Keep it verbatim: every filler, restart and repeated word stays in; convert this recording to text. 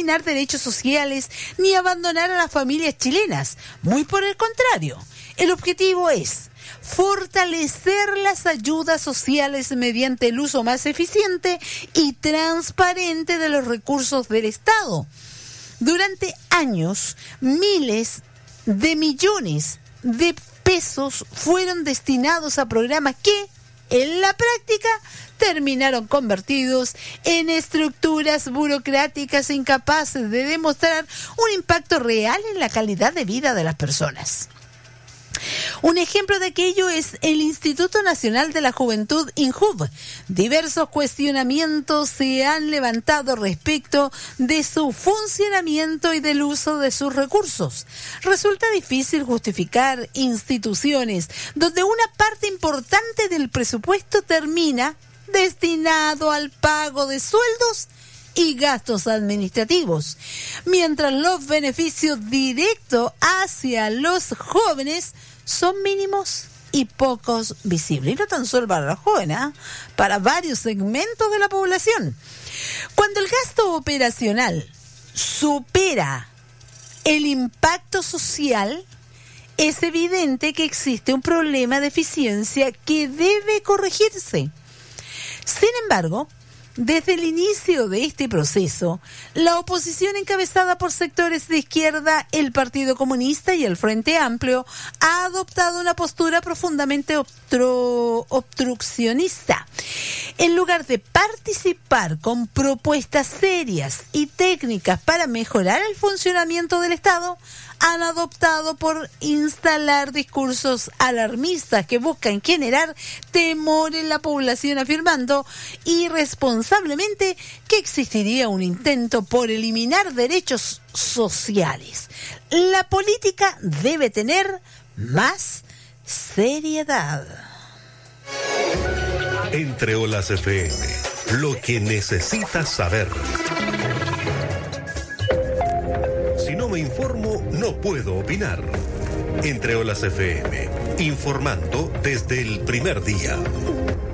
eliminar derechos sociales ni abandonar a las familias chilenas. Muy por el contrario, el objetivo es fortalecer las ayudas sociales mediante el uso más eficiente y transparente de los recursos del Estado. Durante años, miles de millones de pesos fueron destinados a programas que, en la práctica, terminaron convertidos en estructuras burocráticas incapaces de demostrar un impacto real en la calidad de vida de las personas. Un ejemplo de aquello es el Instituto Nacional de la Juventud, INJUV. Diversos cuestionamientos se han levantado respecto de su funcionamiento y del uso de sus recursos. Resulta difícil justificar instituciones donde una parte importante del presupuesto termina destinado al pago de sueldos y gastos administrativos, mientras los beneficios directos hacia los jóvenes son mínimos y pocos visibles. Y no tan solo para los jóvenes, ¿eh? Para varios segmentos de la población. Cuando el gasto operacional supera el impacto social, es evidente que existe un problema de eficiencia que debe corregirse. Sin embargo, desde el inicio de este proceso, la oposición encabezada por sectores de izquierda, el Partido Comunista y el Frente Amplio, ha adoptado una postura profundamente obstru- obstruccionista. En lugar de participar con propuestas serias y técnicas para mejorar el funcionamiento del Estado, han adoptado por instalar discursos alarmistas que buscan generar temor en la población, afirmando irresponsablemente que existiría un intento por eliminar derechos sociales. La política debe tener más seriedad. Entre Olas F M, lo que necesitas saber. Si no me informo, no puedo opinar. Entre Olas F M, informando desde el primer día.